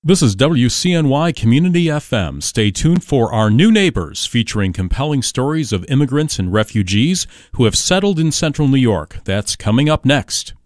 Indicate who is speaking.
Speaker 1: This is WCNY Community FM. Stay tuned for Our New Neighbors, featuring compelling stories of immigrants and refugees who have settled in central New York. That's coming up next.